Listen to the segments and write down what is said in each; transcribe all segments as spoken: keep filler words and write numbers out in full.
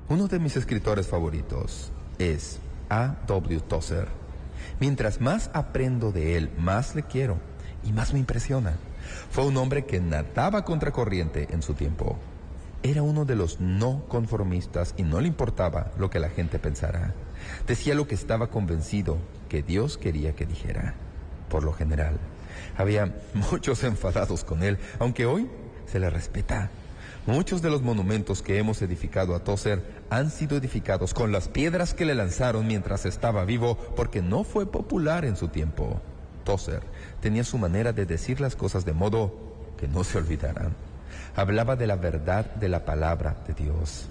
Uno de mis escritores favoritos es A W Tozer. Mientras más aprendo de él, más le quiero y más me impresiona. Fue un hombre que nadaba contracorriente en su tiempo. Era uno de los no conformistas y no le importaba lo que la gente pensara. Decía lo que estaba convencido que Dios quería que dijera. Por lo general, había muchos enfadados con él, aunque hoy se le respeta. Muchos de los monumentos que hemos edificado a Tozer han sido edificados con las piedras que le lanzaron mientras estaba vivo, porque no fue popular en su tiempo. Tozer tenía su manera de decir las cosas de modo que no se olvidaran. Hablaba de la verdad de la palabra de Dios.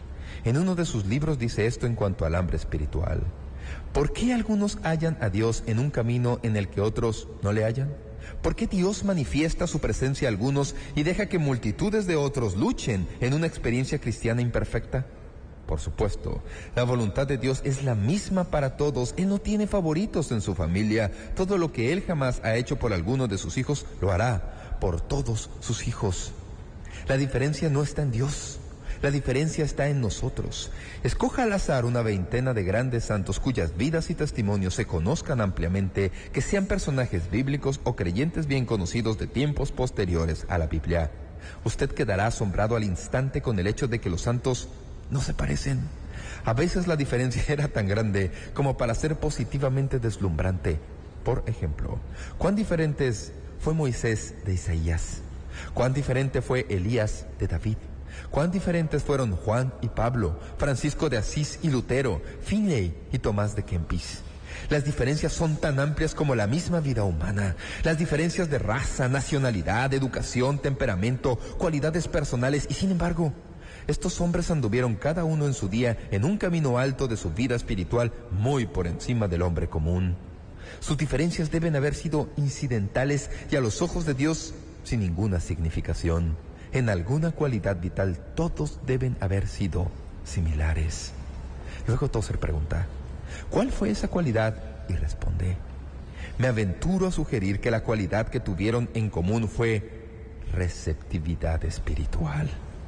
En uno de sus libros dice esto en cuanto al hambre espiritual. ¿Por qué algunos hallan a Dios en un camino en el que otros no le hallan? ¿Por qué Dios manifiesta su presencia a algunos y deja que multitudes de otros luchen en una experiencia cristiana imperfecta? Por supuesto, la voluntad de Dios es la misma para todos. Él no tiene favoritos en su familia. Todo lo que Él jamás ha hecho por alguno de sus hijos, lo hará por todos sus hijos. La diferencia no está en Dios. La diferencia está en nosotros. Escoja al azar una veintena de grandes santos cuyas vidas y testimonios se conozcan ampliamente, que sean personajes bíblicos o creyentes bien conocidos de tiempos posteriores a la Biblia. Usted quedará asombrado al instante con el hecho de que los santos no se parecen. A veces la diferencia era tan grande como para ser positivamente deslumbrante. Por ejemplo, ¿cuán diferentes fue Moisés de Isaías? ¿Cuán diferente fue Elías de David? ¿Cuán diferentes fueron Juan y Pablo, Francisco de Asís y Lutero, Finley y Tomás de Kempis? Las diferencias son tan amplias como la misma vida humana. Las diferencias de raza, nacionalidad, educación, temperamento, cualidades personales, y sin embargo, estos hombres anduvieron cada uno en su día en un camino alto de su vida espiritual muy por encima del hombre común. Sus diferencias deben haber sido incidentales y a los ojos de Dios sin ninguna significación. En alguna cualidad vital todos deben haber sido similares. Luego Tozer pregunta, ¿cuál fue esa cualidad? Y responde, me aventuro a sugerir que la cualidad que tuvieron en común fue receptividad espiritual.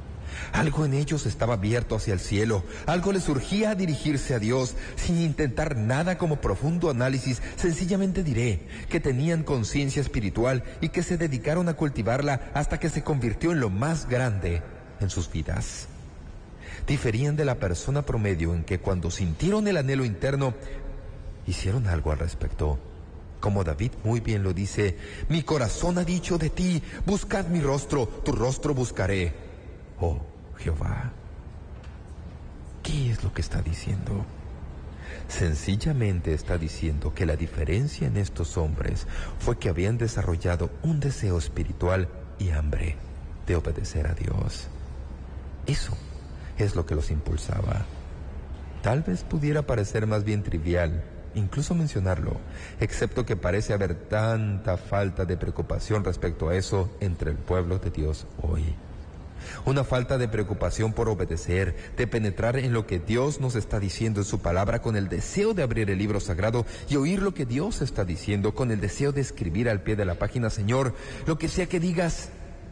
Algo en ellos estaba abierto hacia el cielo, algo les urgía a dirigirse a Dios, sin intentar nada como profundo análisis. Sencillamente diré que tenían conciencia espiritual y que se dedicaron a cultivarla hasta que se convirtió en lo más grande en sus vidas. Diferían de la persona promedio en que cuando sintieron el anhelo interno, hicieron algo al respecto. Como David muy bien lo dice, mi corazón ha dicho de ti, buscad mi rostro, tu rostro buscaré. Oh, Jehová, ¿qué es lo que está diciendo? Sencillamente está diciendo que la diferencia en estos hombres fue que habían desarrollado un deseo espiritual y hambre de obedecer a Dios. Eso es lo que los impulsaba. Tal vez pudiera parecer más bien trivial, incluso mencionarlo, excepto que parece haber tanta falta de preocupación respecto a eso entre el pueblo de Dios hoy. Una falta de preocupación por obedecer, de penetrar en lo que Dios nos está diciendo en su palabra con el deseo de abrir el libro sagrado y oír lo que Dios está diciendo con el deseo de escribir al pie de la página, Señor, lo que sea que digas,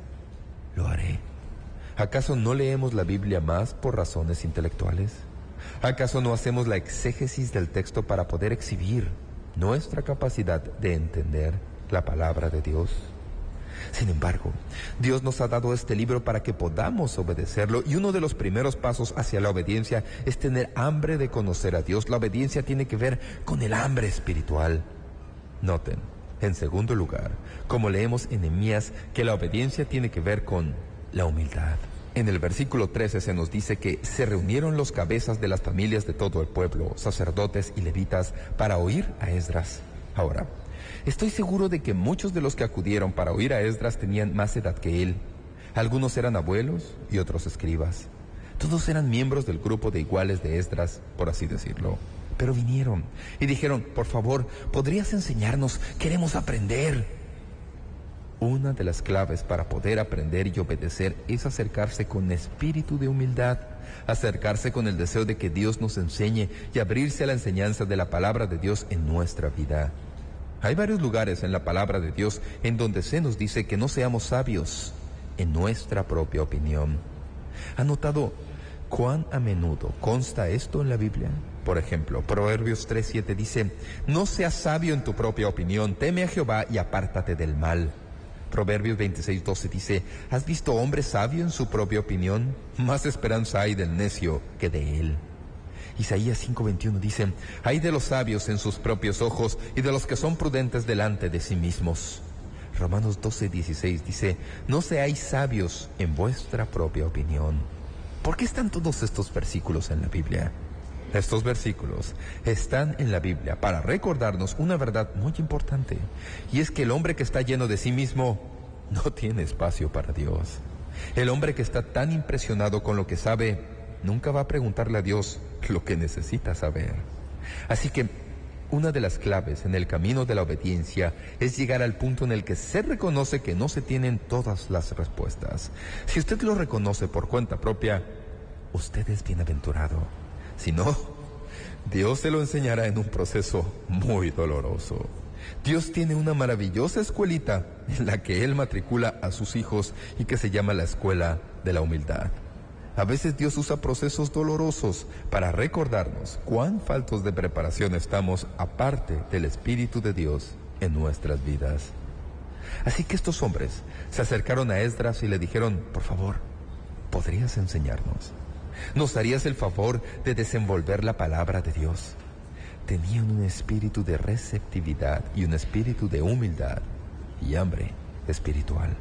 lo haré. ¿Acaso no leemos la Biblia más por razones intelectuales? ¿Acaso no hacemos la exégesis del texto para poder exhibir nuestra capacidad de entender la palabra de Dios? Sin embargo, Dios nos ha dado este libro para que podamos obedecerlo, y uno de los primeros pasos hacia la obediencia es tener hambre de conocer a Dios. La obediencia tiene que ver con el hambre espiritual. Noten, en segundo lugar, como leemos en Nehemías, que la obediencia tiene que ver con la humildad. En el versículo trece se nos dice que se reunieron los cabezas de las familias de todo el pueblo, sacerdotes y levitas, para oír a Esdras. Ahora, estoy seguro de que muchos de los que acudieron para oír a Esdras tenían más edad que él. Algunos eran abuelos y otros escribas. Todos eran miembros del grupo de iguales de Esdras, por así decirlo. Pero vinieron y dijeron, por favor, ¿podrías enseñarnos? Queremos aprender. Una de las claves para poder aprender y obedecer es acercarse con espíritu de humildad, acercarse con el deseo de que Dios nos enseñe y abrirse a la enseñanza de la palabra de Dios en nuestra vida. Hay varios lugares en la palabra de Dios en donde se nos dice que no seamos sabios en nuestra propia opinión. ¿Han notado ¿Cuán a menudo consta esto en la Biblia? Por ejemplo, Proverbios tres siete dice, no seas sabio en tu propia opinión, teme a Jehová y apártate del mal. Proverbios veintiséis doce dice, ¿has visto hombre sabio en su propia opinión? Más esperanza hay del necio que de él. Isaías cinco veintiuno dice, hay de los sabios en sus propios ojos y de los que son prudentes delante de sí mismos. Romanos doce dieciséis dice, no seáis sabios en vuestra propia opinión. ¿Por qué están todos estos versículos en la Biblia? Estos versículos están en la Biblia para recordarnos una verdad muy importante, y es que el hombre que está lleno de sí mismo no tiene espacio para Dios. El hombre que está tan impresionado con lo que sabe, nunca va a preguntarle a Dios lo que necesita saber. Así que una de las claves en el camino de la obediencia es llegar al punto en el que se reconoce que no se tienen todas las respuestas. Si usted lo reconoce por cuenta propia, usted es bienaventurado. Si no, Dios se lo enseñará en un proceso muy doloroso. Dios tiene una maravillosa escuelita en la que Él matricula a sus hijos y que se llama la escuela de la humildad. A veces Dios usa procesos dolorosos para recordarnos cuán faltos de preparación estamos aparte del Espíritu de Dios en nuestras vidas. Así que estos hombres se acercaron a Esdras y le dijeron, por favor, ¿podrías enseñarnos? ¿Nos harías el favor de desenvolver la palabra de Dios? Tenían un espíritu de receptividad y un espíritu de humildad y hambre espiritual.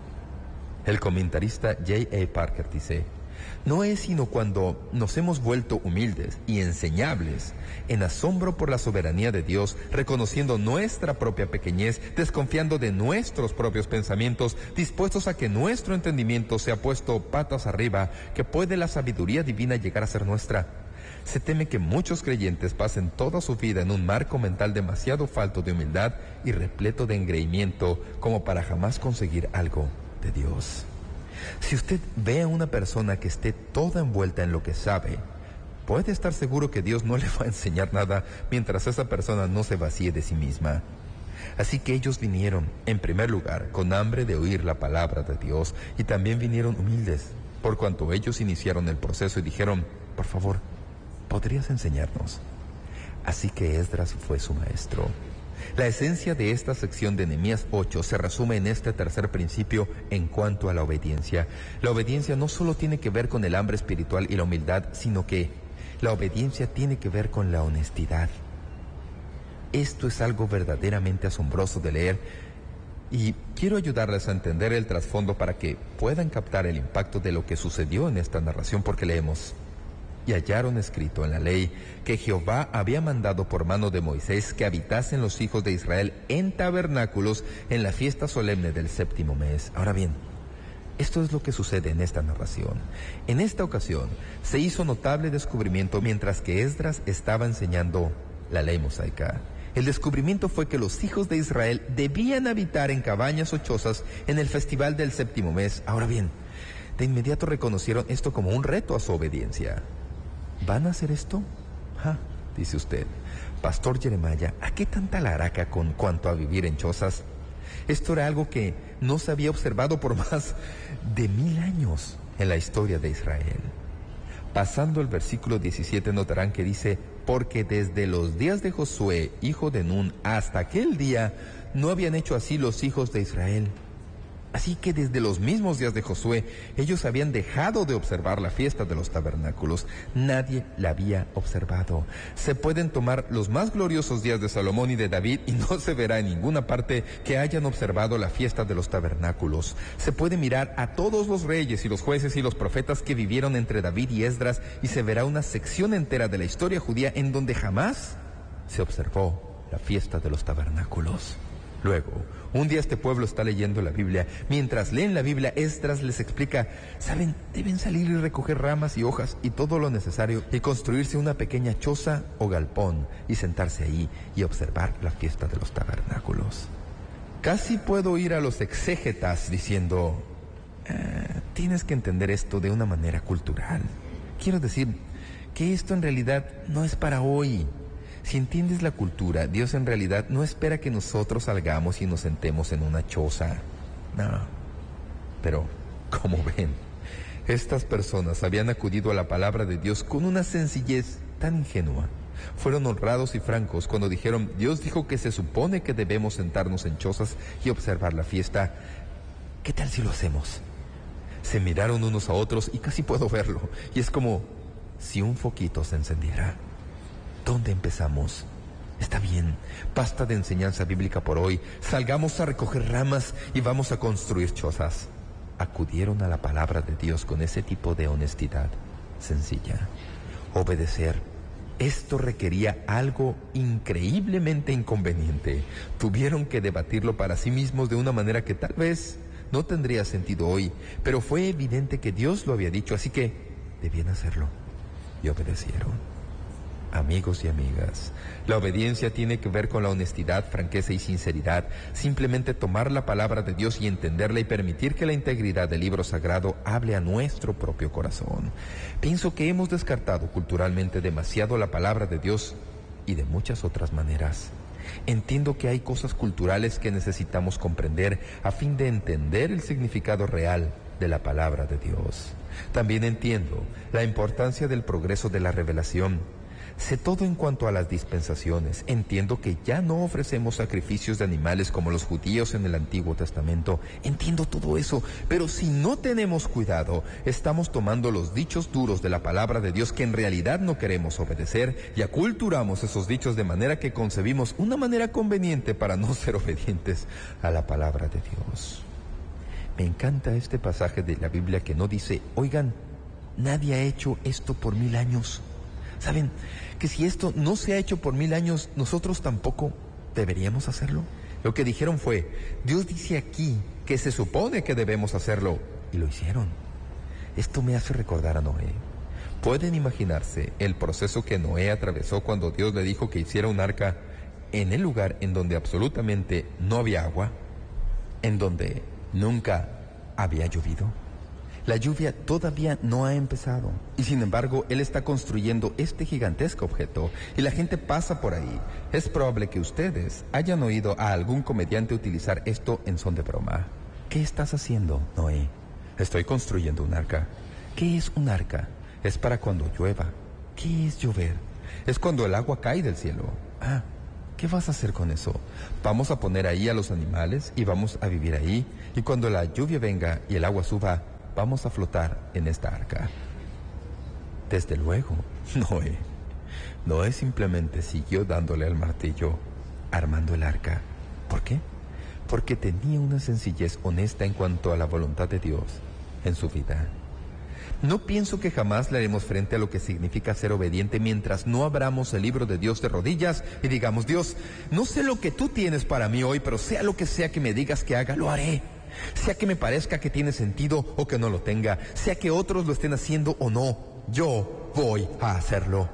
El comentarista J A Parker dice, no es sino cuando nos hemos vuelto humildes y enseñables, en asombro por la soberanía de Dios, reconociendo nuestra propia pequeñez, desconfiando de nuestros propios pensamientos, dispuestos a que nuestro entendimiento sea puesto patas arriba, que puede la sabiduría divina llegar a ser nuestra. Se teme que muchos creyentes pasen toda su vida en un marco mental demasiado falto de humildad y repleto de engreimiento como para jamás conseguir algo de Dios. Si usted ve a una persona que esté toda envuelta en lo que sabe, puede estar seguro que Dios no le va a enseñar nada mientras esa persona no se vacíe de sí misma. Así que ellos vinieron, en primer lugar, con hambre de oír la palabra de Dios, y también vinieron humildes, por cuanto ellos iniciaron el proceso y dijeron, por favor, ¿podrías enseñarnos? Así que Esdras fue su maestro. La esencia de esta sección de Nehemías ocho se resume en este tercer principio en cuanto a la obediencia. La obediencia no solo tiene que ver con el hambre espiritual y la humildad, sino que la obediencia tiene que ver con la honestidad. Esto es algo verdaderamente asombroso de leer y quiero ayudarles a entender el trasfondo para que puedan captar el impacto de lo que sucedió en esta narración, porque leemos: y hallaron escrito en la ley que Jehová había mandado por mano de Moisés que habitasen los hijos de Israel en tabernáculos en la fiesta solemne del séptimo mes. Ahora bien, esto es lo que sucede en esta narración. En esta ocasión se hizo notable descubrimiento mientras que Esdras estaba enseñando la ley mosaica. El descubrimiento fue que los hijos de Israel debían habitar en cabañas o chozas en el festival del séptimo mes. Ahora bien, de inmediato reconocieron esto como un reto a su obediencia. ¿Van a hacer esto? Ah, dice usted, Pastor Jeremiah, ¿a qué tanta laraca con cuanto a vivir en chozas? Esto era algo que no se había observado por más de mil años en la historia de Israel. Pasando el versículo diecisiete notarán que dice, porque desde los días de Josué, hijo de Nun, hasta aquel día, no habían hecho así los hijos de Israel. Así que desde los mismos días de Josué, ellos habían dejado de observar la fiesta de los tabernáculos. Nadie la había observado. Se pueden tomar los más gloriosos días de Salomón y de David y no se verá en ninguna parte que hayan observado la fiesta de los tabernáculos. Se puede mirar a todos los reyes y los jueces y los profetas que vivieron entre David y Esdras y se verá una sección entera de la historia judía en donde jamás se observó la fiesta de los tabernáculos. Luego, un día este pueblo está leyendo la Biblia. Mientras leen la Biblia, Esdras les explica, ¿saben? Deben salir y recoger ramas y hojas y todo lo necesario y construirse una pequeña choza o galpón y sentarse ahí y observar la fiesta de los tabernáculos. Casi puedo oír a los exégetas diciendo, ah, tienes que entender esto de una manera cultural. Quiero decir que esto en realidad no es para hoy. Si entiendes la cultura, Dios en realidad no espera que nosotros salgamos y nos sentemos en una choza. No. Pero, como ven, Estas personas habían acudido a la palabra de Dios con una sencillez tan ingenua. Fueron honrados y francos cuando dijeron: Dios dijo que se supone que debemos sentarnos en chozas y observar la fiesta. ¿Qué tal si lo hacemos? Se miraron unos a otros y casi puedo verlo. Y es como si un foquito se encendiera. ¿Dónde empezamos? Está bien, basta de enseñanza bíblica por hoy. Salgamos a recoger ramas y vamos a construir chozas. Acudieron a la palabra de Dios con ese tipo de honestidad sencilla. Obedecer. Esto requería algo increíblemente inconveniente. Tuvieron que debatirlo para sí mismos de una manera que tal vez no tendría sentido hoy, pero fue evidente que Dios lo había dicho, así que debían hacerlo. Y obedecieron. Amigos y amigas, la obediencia tiene que ver con la honestidad, franqueza y sinceridad. Simplemente tomar la palabra de Dios y entenderla y permitir que la integridad del libro sagrado hable a nuestro propio corazón. Pienso que hemos descartado culturalmente demasiado la palabra de Dios y de muchas otras maneras. Entiendo que hay cosas culturales que necesitamos comprender a fin de entender el significado real de la palabra de Dios. También entiendo la importancia del progreso de la revelación. Sé todo en cuanto a las dispensaciones. Entiendo que ya no ofrecemos sacrificios de animales como los judíos en el Antiguo Testamento. Entiendo todo eso, pero si no tenemos cuidado, estamos tomando los dichos duros de la palabra de Dios que en realidad no queremos obedecer y aculturamos esos dichos de manera que concebimos una manera conveniente para no ser obedientes a la palabra de Dios. Me encanta este pasaje de la Biblia que no dice: oigan, nadie ha hecho esto por mil años. ¿Saben que si esto no se ha hecho por mil años, nosotros tampoco deberíamos hacerlo? Lo que dijeron fue: Dios dice aquí que se supone que debemos hacerlo, y lo hicieron. Esto me hace recordar a Noé. ¿Pueden imaginarse el proceso que Noé atravesó cuando Dios le dijo que hiciera un arca en el lugar en donde absolutamente no había agua, en donde nunca había llovido? La lluvia todavía no ha empezado y sin embargo él está construyendo este gigantesco objeto y la gente pasa por ahí. Es probable que ustedes hayan oído a algún comediante utilizar esto en son de broma. ¿Qué estás haciendo, Noé? Estoy construyendo un arca. ¿Qué es un arca? Es para cuando llueva. ¿Qué es llover? Es cuando el agua cae del cielo. Ah, ¿qué vas a hacer con eso? Vamos a poner ahí a los animales y vamos a vivir ahí, y cuando la lluvia venga y el agua suba, vamos a flotar en esta arca. Desde luego, Noé. Noé simplemente siguió dándole al martillo, armando el arca. ¿Por qué? Porque tenía una sencillez honesta en cuanto a la voluntad de Dios en su vida. No pienso que jamás le haremos frente a lo que significa ser obediente mientras no abramos el libro de Dios de rodillas y digamos: Dios, no sé lo que tú tienes para mí hoy, pero sea lo que sea que me digas que haga, lo haré. Sea que me parezca que tiene sentido o que no lo tenga, sea que otros lo estén haciendo o no, yo voy a hacerlo.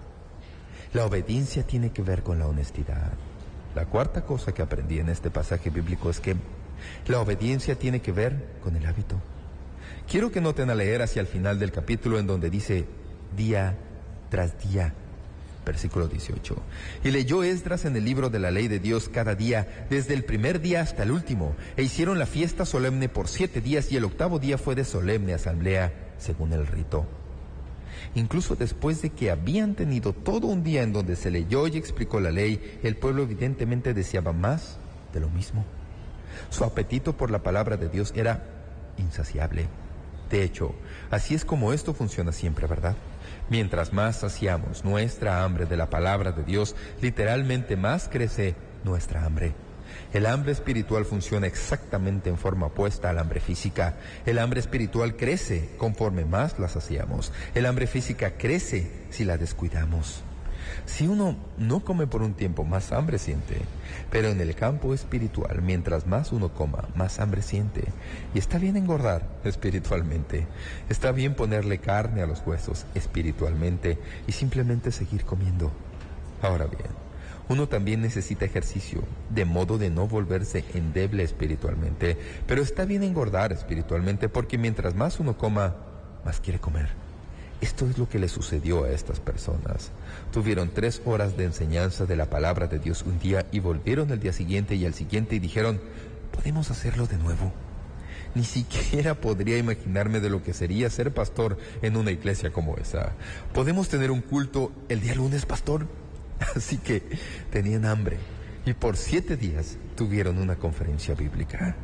La obediencia tiene que ver con la honestidad. La cuarta cosa que aprendí en este pasaje bíblico es que la obediencia tiene que ver con el hábito. Quiero que noten a leer hacia el final del capítulo en donde dice día tras día. Versículo dieciocho. Y leyó Esdras en el libro de la ley de Dios cada día, desde el primer día hasta el último, e hicieron la fiesta solemne por siete días, y el octavo día fue de solemne asamblea, según el rito. Incluso después de que habían tenido todo un día en donde se leyó y explicó la ley, el pueblo evidentemente deseaba más de lo mismo. Su apetito por la palabra de Dios era insaciable. De hecho, así es como esto funciona siempre, ¿verdad? Mientras más saciamos nuestra hambre de la palabra de Dios, literalmente más crece nuestra hambre. El hambre espiritual funciona exactamente en forma opuesta al hambre física. El hambre espiritual crece conforme más la saciamos. El hambre física crece si la descuidamos. Si uno no come por un tiempo, más hambre siente. Pero en el campo espiritual, mientras más uno coma, más hambre siente. Y está bien engordar espiritualmente. Está bien ponerle carne a los huesos espiritualmente y simplemente seguir comiendo. Ahora bien, uno también necesita ejercicio, de modo de no volverse endeble espiritualmente. Pero está bien engordar espiritualmente porque mientras más uno coma, más quiere comer. Esto es lo que le sucedió a estas personas. Tuvieron tres horas de enseñanza de la palabra de Dios un día y volvieron el día siguiente y al siguiente y dijeron: ¿podemos hacerlo de nuevo? Ni siquiera podría imaginarme de lo que sería ser pastor en una iglesia como esa. ¿Podemos tener un culto el día lunes, pastor? Así que tenían hambre y por siete días tuvieron una conferencia bíblica.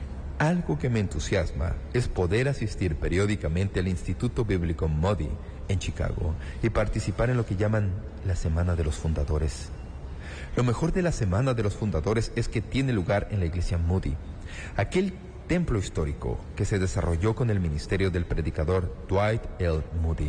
Algo que me entusiasma es poder asistir periódicamente al Instituto Bíblico Moody en Chicago y participar en lo que llaman la Semana de los Fundadores. Lo mejor de la Semana de los Fundadores es que tiene lugar en la iglesia Moody, aquel templo histórico que se desarrolló con el ministerio del predicador Dwight L. Moody.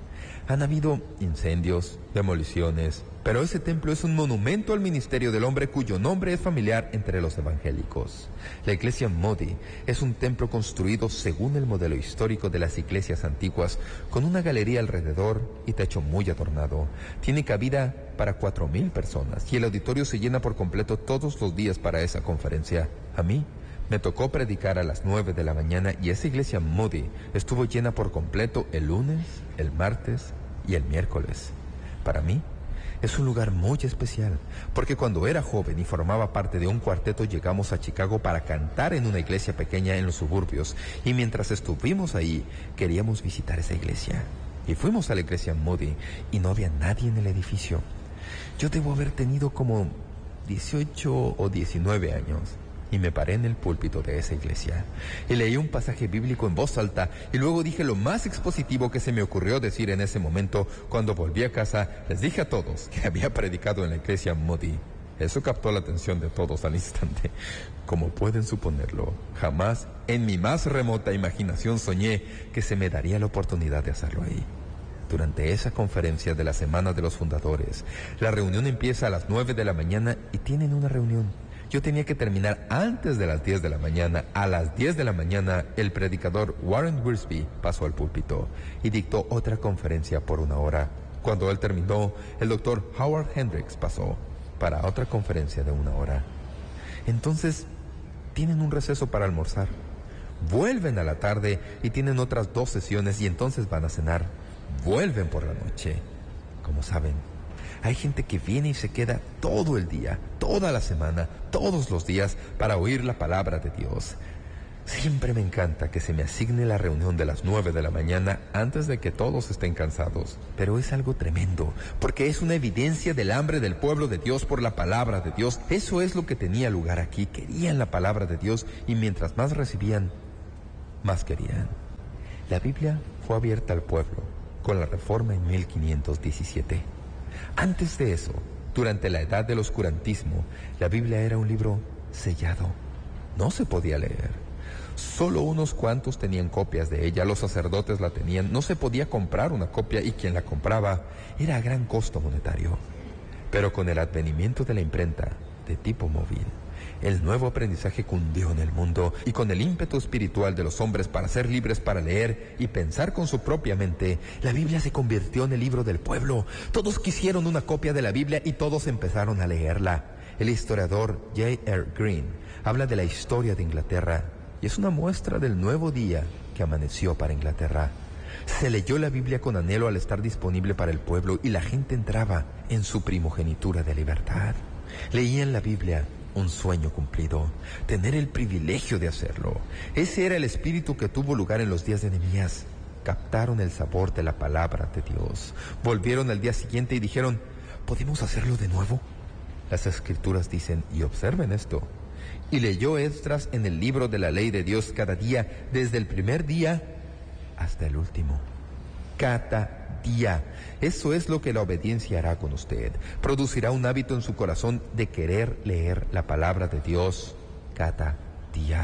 Han habido incendios, demoliciones, pero ese templo es un monumento al ministerio del hombre cuyo nombre es familiar entre los evangélicos. La iglesia Moody es un templo construido según el modelo histórico de las iglesias antiguas, con una galería alrededor y techo muy adornado. Tiene cabida para cuatro mil personas y el auditorio se llena por completo todos los días para esa conferencia. A mí me tocó predicar a las nueve de la mañana y esa iglesia Moody estuvo llena por completo el lunes, el martes y el miércoles. Para mí es un lugar muy especial, porque cuando era joven y formaba parte de un cuarteto llegamos a Chicago para cantar en una iglesia pequeña en los suburbios, y mientras estuvimos ahí queríamos visitar esa iglesia. Y fuimos a la iglesia Moody y no había nadie en el edificio. Yo debo haber tenido como dieciocho o diecinueve años. Y me paré en el púlpito de esa iglesia y leí un pasaje bíblico en voz alta y luego dije lo más expositivo que se me ocurrió decir en ese momento. Cuando volví a casa, les dije a todos que había predicado en la iglesia Moody. Eso captó la atención de todos al instante. Como pueden suponerlo, jamás en mi más remota imaginación soñé que se me daría la oportunidad de hacerlo ahí. Durante esa conferencia de la Semana de los Fundadores, la reunión empieza a las nueve de la mañana y tienen una reunión. Yo tenía que terminar antes de las diez de la mañana. A las diez de la mañana, el predicador Warren Wiersbe pasó al púlpito y dictó otra conferencia por una hora. Cuando él terminó, el doctor Howard Hendricks pasó para otra conferencia de una hora. Entonces, tienen un receso para almorzar. Vuelven a la tarde y tienen otras dos sesiones y entonces van a cenar. Vuelven por la noche. Como saben, hay gente que viene y se queda todo el día, toda la semana, todos los días para oír la palabra de Dios. Siempre me encanta que se me asigne la reunión de las nueve de la mañana antes de que todos estén cansados. Pero es algo tremendo, porque es una evidencia del hambre del pueblo de Dios por la palabra de Dios. Eso es lo que tenía lugar aquí. Querían la palabra de Dios y mientras más recibían, más querían. La Biblia fue abierta al pueblo con la Reforma en mil quinientos diecisiete. Antes de eso, durante la edad del oscurantismo, la Biblia era un libro sellado. No se podía leer. Solo unos cuantos tenían copias de ella, los sacerdotes la tenían, no se podía comprar una copia y quien la compraba era a gran costo monetario. Pero con el advenimiento de la imprenta de tipo móvil, el nuevo aprendizaje cundió en el mundo y con el ímpetu espiritual de los hombres para ser libres para leer y pensar con su propia mente, la Biblia se convirtió en el libro del pueblo. Todos quisieron una copia de la Biblia y todos empezaron a leerla. El historiador J R Green habla de la historia de Inglaterra y es una muestra del nuevo día que amaneció para Inglaterra. Se leyó la Biblia con anhelo al estar disponible para el pueblo y la gente entraba en su primogenitura de libertad. Leían la Biblia, un sueño cumplido, tener el privilegio de hacerlo. Ese era el espíritu que tuvo lugar en los días de Nehemías. Captaron el sabor de la palabra de Dios. Volvieron al día siguiente y dijeron, ¿podemos hacerlo de nuevo? Las escrituras dicen, y observen esto, y leyó Esdras en el libro de la ley de Dios cada día, desde el primer día hasta el último. Cada día. Eso es lo que la obediencia hará con usted. Producirá un hábito en su corazón de querer leer la palabra de Dios cada día.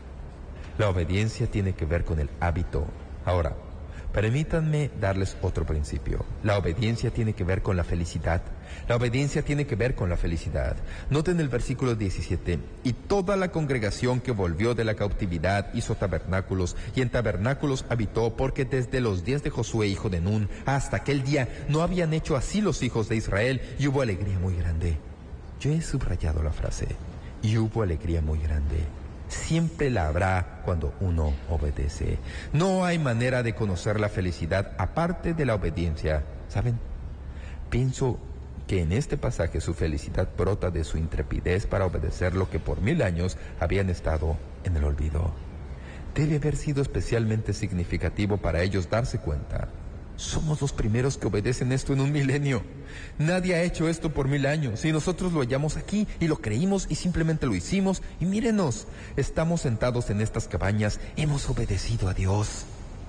La obediencia tiene que ver con el hábito. Ahora, permítanme darles otro principio. La obediencia tiene que ver con la felicidad. La obediencia tiene que ver con la felicidad. Noten el versículo diecisiete. Y toda la congregación que volvió de la cautividad hizo tabernáculos, y en tabernáculos habitó, porque desde los días de Josué, hijo de Nun, hasta aquel día no habían hecho así los hijos de Israel, y hubo alegría muy grande. Yo he subrayado la frase, y hubo alegría muy grande. Siempre la habrá cuando uno obedece. No hay manera de conocer la felicidad aparte de la obediencia. ¿Saben? Pienso que en este pasaje su felicidad brota de su intrepidez para obedecer lo que por mil años habían estado en el olvido. debe haber sido especialmente significativo para ellos darse cuenta. Somos los primeros que obedecen esto en un milenio. Nadie ha hecho esto por mil años y nosotros lo hallamos aquí y lo creímos y simplemente lo hicimos. Y mírenos, estamos sentados en estas cabañas, hemos obedecido a Dios.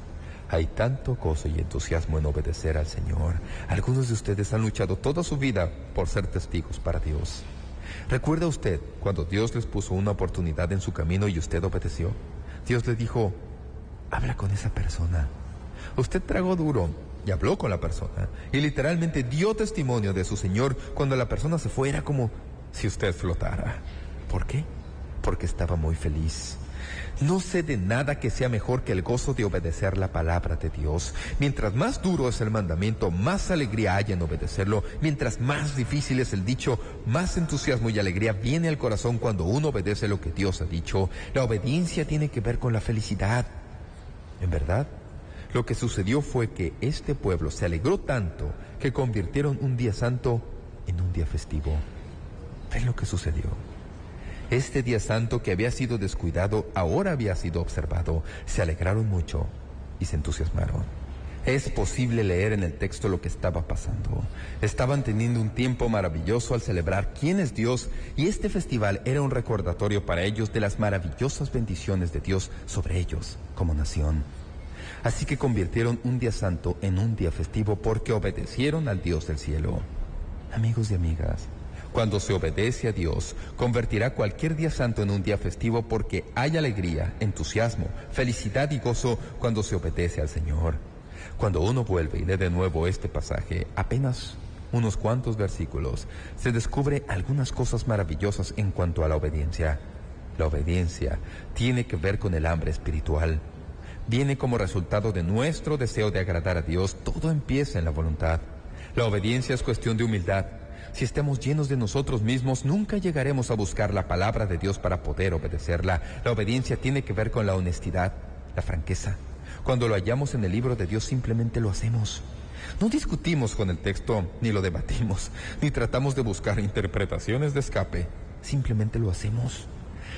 Hay tanto gozo y entusiasmo en obedecer al Señor. Algunos de ustedes han luchado toda su vida por ser testigos para Dios. ¿Recuerda usted cuando Dios les puso una oportunidad en su camino y usted obedeció? Dios le dijo, habla con esa persona. Usted tragó duro y habló con la persona y literalmente dio testimonio de su Señor. Cuando la persona se fue era como si usted flotara. ¿Por qué? Porque estaba muy feliz. No sé de nada que sea mejor que el gozo de obedecer la palabra de Dios. Mientras más duro es el mandamiento, más alegría hay en obedecerlo. Mientras más difícil es el dicho, más entusiasmo y alegría viene al corazón cuando uno obedece lo que Dios ha dicho. La obediencia tiene que ver con la felicidad. En verdad, lo que sucedió fue que este pueblo se alegró tanto que convirtieron un día santo en un día festivo. ¿Ven lo que sucedió? Este día santo que había sido descuidado ahora había sido observado. Se alegraron mucho y se entusiasmaron. Es posible leer en el texto lo que estaba pasando. Estaban teniendo un tiempo maravilloso al celebrar quién es Dios, y este festival era un recordatorio para ellos de las maravillosas bendiciones de Dios sobre ellos como nación. Así que convirtieron un día santo en un día festivo porque obedecieron al Dios del cielo. Amigos y amigas, cuando se obedece a Dios, convertirá cualquier día santo en un día festivo porque hay alegría, entusiasmo, felicidad y gozo cuando se obedece al Señor. Cuando uno vuelve y lee de nuevo este pasaje, apenas unos cuantos versículos, se descubre algunas cosas maravillosas en cuanto a la obediencia. La obediencia tiene que ver con el hambre espiritual. Viene como resultado de nuestro deseo de agradar a Dios. Todo empieza en la voluntad. La obediencia es cuestión de humildad. Si estamos llenos de nosotros mismos, nunca llegaremos a buscar la palabra de Dios para poder obedecerla. La obediencia tiene que ver con la honestidad, la franqueza. Cuando lo hallamos en el libro de Dios, simplemente lo hacemos. No discutimos con el texto, ni lo debatimos, ni tratamos de buscar interpretaciones de escape. Simplemente lo hacemos.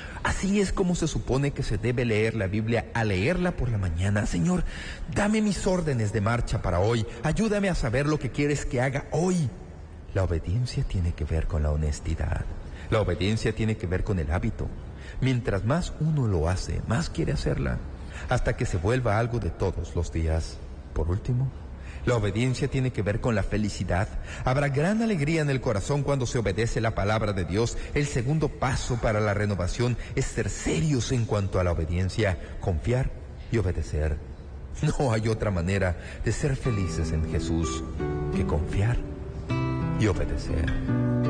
Así es como se supone que se debe leer la Biblia, a leerla por la mañana. Señor, dame mis órdenes de marcha para hoy. Ayúdame a saber lo que quieres que haga hoy. La obediencia tiene que ver con la honestidad. La obediencia tiene que ver con el hábito. Mientras más uno lo hace, más quiere hacerla, hasta que se vuelva algo de todos los días. Por último, la obediencia tiene que ver con la felicidad. Habrá gran alegría en el corazón cuando se obedece la palabra de Dios. El segundo paso para la renovación es ser serios en cuanto a la obediencia, confiar y obedecer. No hay otra manera de ser felices en Jesús que confiar y obedecer.